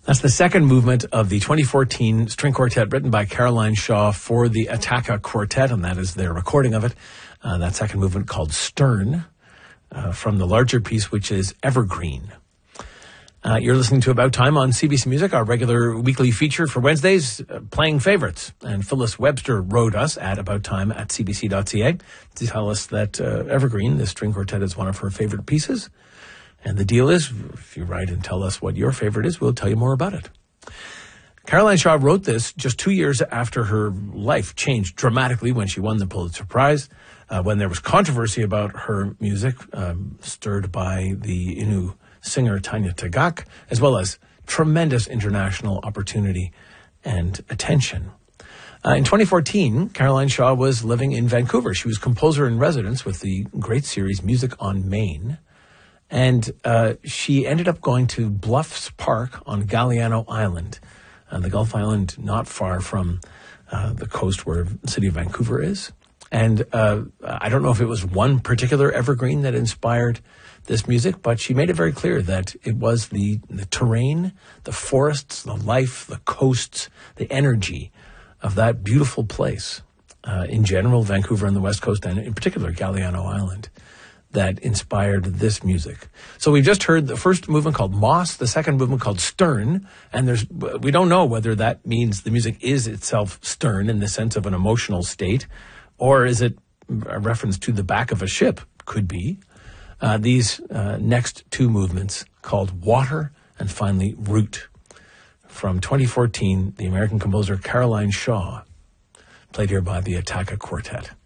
That's the second movement of the 2014 string quartet written by Caroline Shaw for the Attacca Quartet, and that is their recording of it. That second movement called Stern, from the larger piece, which is Evergreen. You're listening to About Time on CBC Music, our regular weekly feature for Wednesdays, playing favorites. And Phyllis Webster wrote us at abouttime@cbc.ca to tell us that Evergreen, the string quartet, is one of her favorite pieces. And the deal is, if you write and tell us what your favorite is, we'll tell you more about it. Caroline Shaw wrote this just 2 years after her life changed dramatically when she won the Pulitzer Prize, when there was controversy about her music, stirred by the Innu singer Tanya Tagaq, as well as tremendous international opportunity and attention. In 2014, Caroline Shaw was living in Vancouver. She was composer in residence with the great series Music on Main. And she ended up going to Bluffs Park on Galiano Island, the Gulf Island not far from the coast where the city of Vancouver is. And I don't know if it was one particular evergreen that inspired this music, but she made it very clear that it was the terrain, the forests, the life, the coasts, the energy of that beautiful place. In general, Vancouver and the West Coast, and in particular Galiano Island, that inspired this music. So we just heard the first movement called Moss, the second movement called Stern, and we don't know whether that means the music is itself stern in the sense of an emotional state, or is it a reference to the back of a ship? Could be. These next two movements called Water and finally Root. From 2014, the American composer Caroline Shaw, played here by the Attacca Quartet.